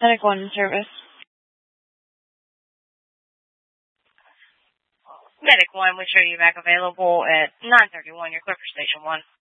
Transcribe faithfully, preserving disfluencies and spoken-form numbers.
Medic one service. Medic one, we show you back available at nine thirty-one. You're clear for Station one.